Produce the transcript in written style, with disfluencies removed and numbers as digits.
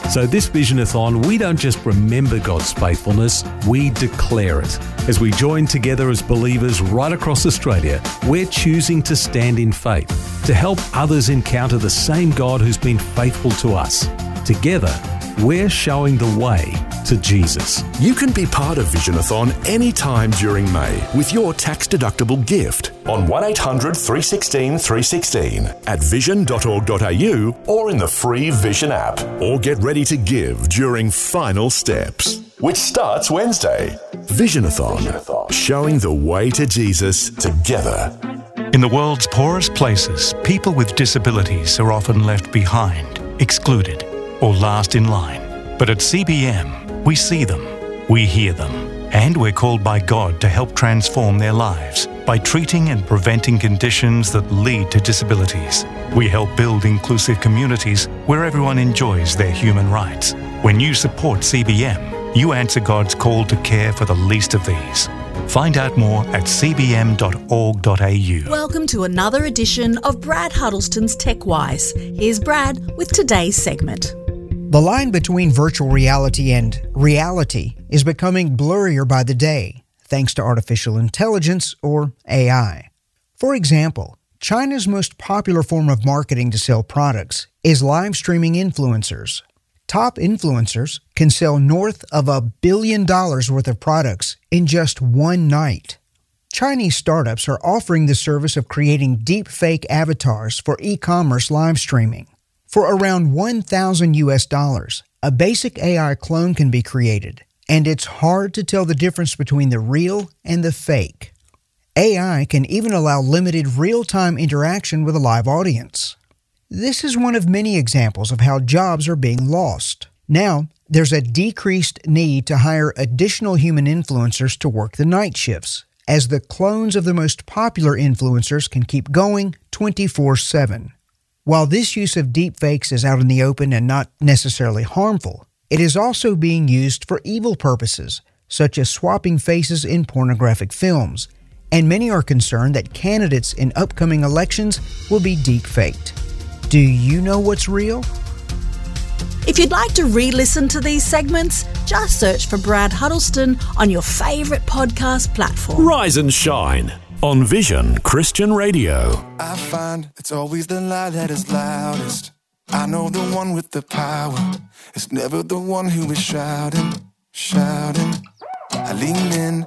So this Visionathon, we don't just remember God's faithfulness, we declare it. As we join together as believers right across Australia, we're choosing to stand in faith, to help others encounter the same God who's been faithful to us. Together, we're showing the way to Jesus. You can be part of Visionathon anytime during May with your tax-deductible gift on 1800 316 316 at vision.org.au or in the free Vision app. Or get ready to give during Final Steps, which starts Wednesday. Visionathon, showing the way to Jesus together. In the world's poorest places, people with disabilities are often left behind, excluded, or last in line. But at CBM, we see them, we hear them, and we're called by God to help transform their lives by treating and preventing conditions that lead to disabilities. We help build inclusive communities where everyone enjoys their human rights. When you support CBM, you answer God's call to care for the least of these. Find out more at cbm.org.au. Welcome to another edition of Brad Huddleston's TechWise. Here's Brad with today's segment. The line between virtual reality and reality is becoming blurrier by the day, thanks to artificial intelligence, or AI. For example, China's most popular form of marketing to sell products is live streaming influencers. Top influencers can sell north of $1 billion worth of products in just one night. Chinese startups are offering the service of creating deep-fake avatars for e-commerce live streaming. For around $1,000, a basic AI clone can be created, and it's hard to tell the difference between the real and the fake. AI can even allow limited real-time interaction with a live audience. This is one of many examples of how jobs are being lost. Now, there's a decreased need to hire additional human influencers to work the night shifts, as the clones of the most popular influencers can keep going 24/7. While this use of deepfakes is out in the open and not necessarily harmful, it is also being used for evil purposes, such as swapping faces in pornographic films, and many are concerned that candidates in upcoming elections will be deepfaked. Do you know what's real? If you'd like to re-listen to these segments, just search for Brad Huddleston on your favourite podcast platform. Rise and shine on Vision Christian Radio. I find it's always the lie that is loudest. I know the one with the power. It's never the one who is shouting. I lean in